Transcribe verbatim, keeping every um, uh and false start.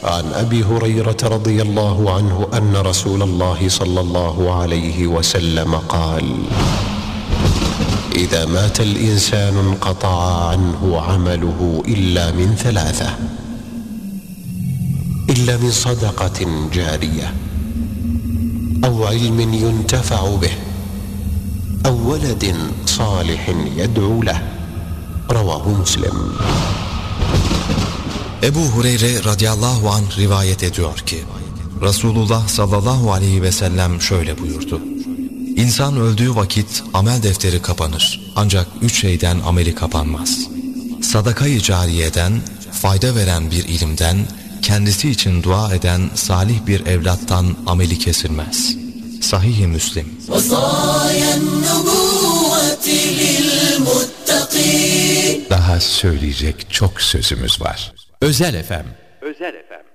عن أبي هريرة رضي الله عنه أن رسول الله صلى الله عليه وسلم قال: إذا مات الإنسان انقطع عنه عمله إلا من ثلاثة: إلا من صدقة جارية أو علم ينتفع به أو ولد صالح يدعو له. رواه مسلم. Ebu Hureyre radıyallahu anh rivayet ediyor ki Resulullah sallallahu aleyhi ve sellem şöyle buyurdu: İnsan öldüğü vakit amel defteri kapanır. Ancak üç şeyden ameli kapanmaz: sadaka-i cariyeden, fayda veren bir ilimden, kendisi için dua eden salih bir evlattan ameli kesilmez. Sahih-i Müslim. Daha söyleyecek çok sözümüz var. Özel F M. Özel F M.